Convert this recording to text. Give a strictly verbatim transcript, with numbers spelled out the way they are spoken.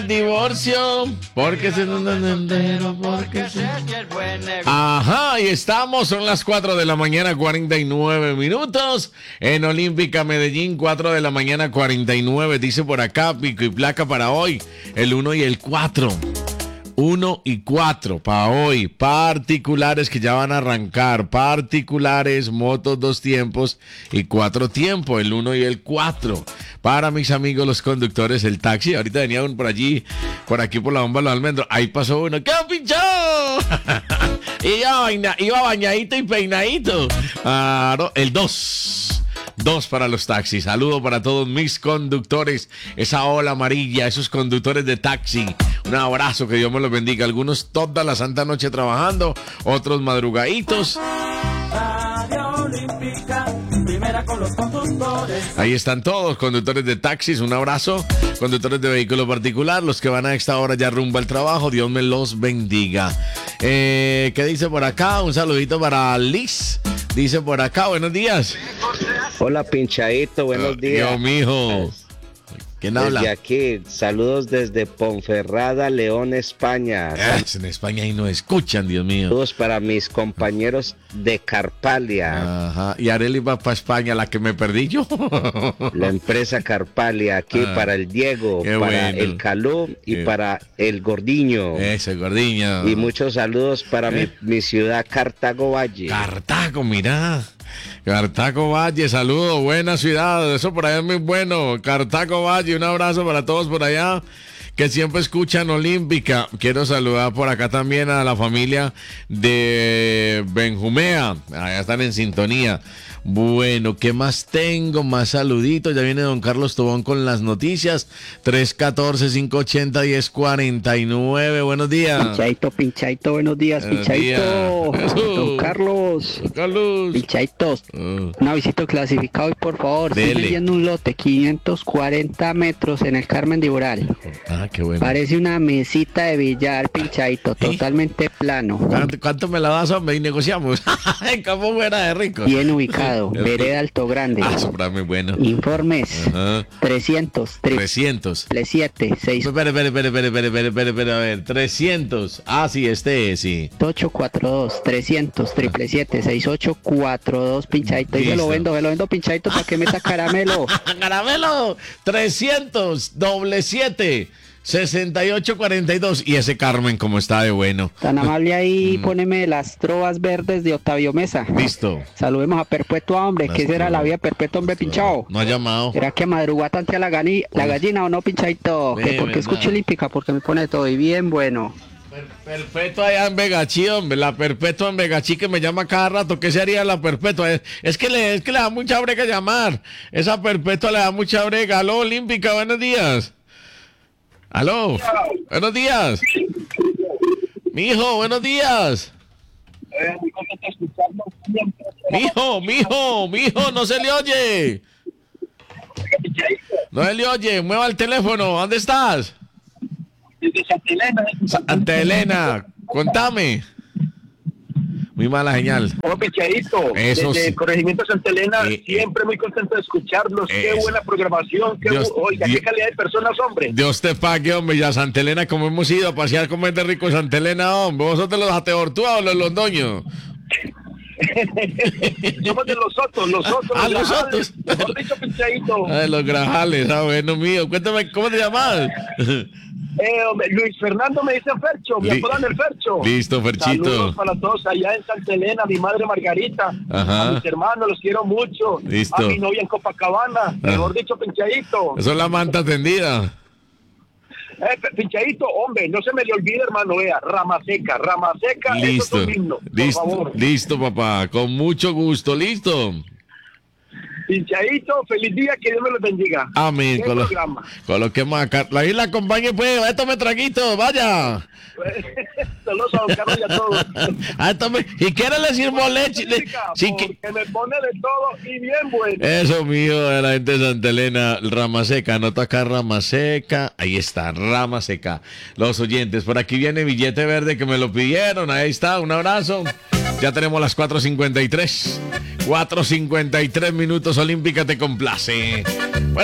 Divorcio, porque se entero, porque se... Ajá, y estamos, son las cuatro de la mañana, cuarenta y nueve minutos, en Olímpica Medellín, cuatro de la mañana, cuarenta y nueve, dice por acá, pico y placa para hoy, el uno y el cuatro. uno y cuatro para hoy, particulares que ya van a arrancar, particulares, motos dos tiempos y cuatro tiempos, el uno y el cuatro. Para mis amigos los conductores del taxi, ahorita venía uno por allí, por aquí por la bomba de los almendros, ahí pasó uno, ¡qué pinchado! iba, baña, iba bañadito y peinadito. Ah, no, el dos. Dos para los taxis. Saludo para todos mis conductores. Esa ola amarilla, esos conductores de taxi. Un abrazo, que Dios me los bendiga. Algunos toda la santa noche trabajando, otros madrugaditos. Ahí están todos, conductores de taxis, un abrazo. Conductores de vehículo particular, los que van a esta hora ya rumbo al trabajo, Dios me los bendiga. Eh, ¿Qué dice por acá? Un saludito para Liz. Dice por acá, buenos días. Hola, pinchadito, buenos días. Yo, mijo. ¿Quién habla? Desde aquí, saludos desde Ponferrada, León, España. Es, en España ahí no escuchan, Dios mío. Saludos para mis compañeros de Carpalia. Ajá. Y Areli va para España, la que me perdí yo. La empresa Carpalia, aquí ah, para el Diego, para bueno. el Calú y Qué... para el Gordiño. Ese Gordiño. Y muchos saludos para ¿Eh? mi, mi ciudad, Cartago Valle. Cartago, mira. Cartago Valle, saludos, buena ciudad, eso por allá es muy bueno. Cartago Valle, un abrazo para todos por allá que siempre escuchan Olímpica. Quiero saludar por acá también a la familia de Benjumea, allá están en sintonía. Bueno, ¿qué más tengo? Más saluditos. Ya viene don Carlos Tobón con las noticias. tres uno cuatro, cinco ocho cero, uno cero cuatro nueve. Buenos días. Pinchaito, pinchaito, buenos días, buenos pinchaito. Días. Don Carlos. Don Carlos. Pinchaitos. Uh. Un avisito clasificado y por favor, estoy vendiendo un lote, quinientos cuarenta metros en el Carmen de Ural. Ah, qué bueno. Parece una mesita de billar, pinchaito, ¿Eh? Totalmente plano. ¿Cuánto, ¿Cuánto me la das, hombre? Y negociamos. ¿Cómo fuera de rico? Bien ubicado. Vereda Alto Grande. Ah, eso muy bueno. Informes. Ajá. trescientos. trescientos. siete, seis. Espera, espera, espera, espera, espera, espera, espera, espera, a ver. trescientos. Ah, sí, este es, sí. ocho cuatro dos, trescientos, siete siete, seis ocho cuatro dos, pinchadito. Y se lo vendo, se lo vendo, pinchadito, para que meta caramelo. ¡Caramelo! trescientos, doble siete. sesenta y ocho cuarenta y dos. Y ese Carmen, como está de bueno. Tan amable ahí, mm. Póneme las trovas verdes de Octavio Mesa. Listo. Saludemos a Perpetua, hombre. Las ¿Qué será trovas. La vida Perpetua, hombre, pinchado? No ha llamado. ¿Será que madrugó tanto a la, gani, la gallina o no, pinchadito? ¿Que porque escucho Olímpica? Porque me pone todo y bien bueno. Per Perpetua allá en Vegachí, hombre. La Perpetua en Vegachí que me llama cada rato. ¿Qué se haría la Perpetua? Es, es, que le, es que le da mucha brega llamar. Esa Perpetua le da mucha brega. Aló, Olímpica, buenos días. Aló, buenos días. Mijo, buenos días. Mijo, mijo, mijo, no se le oye. No se le oye, mueva el teléfono. ¿Dónde estás? Desde Santa Elena. Santa Elena, contame. Muy mala señal. Oh, pinchadito. Eso Desde sí. el corregimiento Santa Elena, eh, siempre muy contento de escucharlos. Eso. Qué buena programación. Qué, Dios, oiga, Dios, qué calidad de personas, hombre. Dios te pague, hombre. Ya Santa Elena, como hemos ido a pasear con este rico Santa Elena, hombre. ¿Vosotros los ateortúas o los londoños? Somos de los Sotos, los Sotos. Ah, los los Sotos. Mejor dicho, pinchadito. Ah, de los Grajales, ah, bueno mío. Cuéntame, ¿cómo te llamas? Eh, hombre, Luis Fernando me dice Fercho, me apodan el Fercho. Listo, Ferchito. Saludos para todos allá en Santa Elena, mi madre Margarita, ajá, a mis hermanos, los quiero mucho. Listo. A mi novia en Copacabana, ah, mejor dicho, pinchadito. Eso es la manta tendida. Eh, pinchadito, hombre, no se me le olvide, hermano, vea, Rama Seca, Rama Seca, listo, eso es un himno, listo, por favor. Listo, papá, con mucho gusto, listo. Pinchadito, feliz día, que Dios me los bendiga. Amén. Con lo, coloquemos acá. La isla acompañe, pues, esto me traguito, vaya. Saludos a don Carlos y a todos. Ah, tome, y quiere decir moleche. Le, sí, que me pone de todo y bien bueno. Eso mío, de la gente de Santa Elena, Rama Seca, anota acá Rama Seca, ahí está, Rama Seca. Los oyentes, por aquí viene Billete Verde que me lo pidieron, ahí está, un abrazo. Ya tenemos las cuatro cincuenta y tres. cuatro cincuenta y tres minutos, Olímpica te complace.